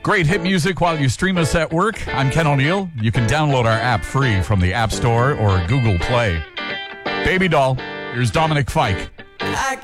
Great hit music while you stream us at work. I'm Ken O'Neill. You can download our app free from the App Store or Google Play. Baby Doll, here's Dominic Fike.